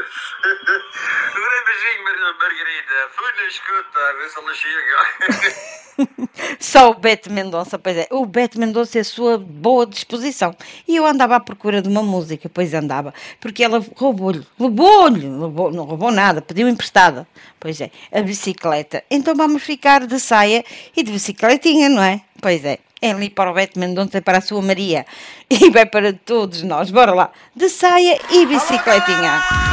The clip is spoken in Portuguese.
Um grande beijinho, Margarida. Fui na escuta, a ver se ela chega. Só o Beto Mendonça, pois é, o Beto Mendonça é a sua boa disposição. E eu andava à procura de uma música, pois andava, porque ela não roubou nada, pediu emprestada, pois é, a bicicleta. Então vamos ficar de saia e de bicicletinha, não é? Pois é. É ali para o Beto Mendonça e para a sua Maria. E vai para todos nós. Bora lá. De saia e bicicletinha.